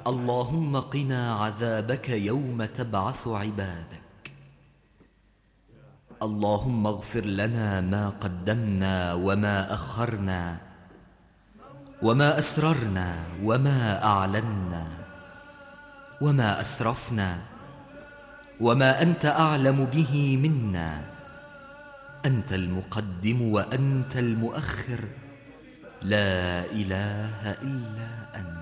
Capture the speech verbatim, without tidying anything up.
اللهم قنا عذابك يوم تبعث عبادك. اللهم اغفر لنا ما قدمنا وما أخرنا وما أسررنا وما أعلنا وما أسرفنا وما أنت أعلم به منا. أنت المقدم وأنت المؤخر، لا إله إلا أنت.